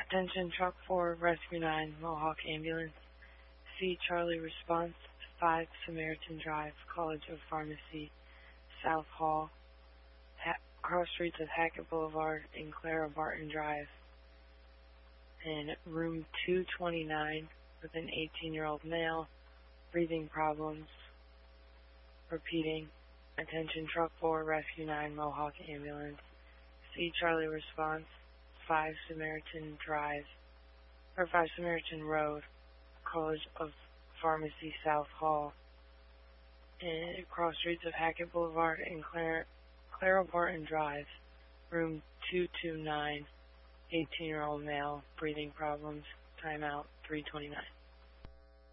Attention Truck 4, Rescue 9, Mohawk Ambulance. C. Charlie Response, 5 Samaritan Drive, College of Pharmacy, South Hall, cross streets of Hackett Boulevard and Clara Barton Drive. In room 229 with an 18-year-old male, breathing problems. Repeating, attention Truck 4, Rescue 9, Mohawk Ambulance. C. Charlie Response, 5 Samaritan Road, College of Pharmacy, South Hall, and cross streets of Hackett Boulevard and Clara Barton Drive, room 229, 18-year-old male, breathing problems, timeout 329.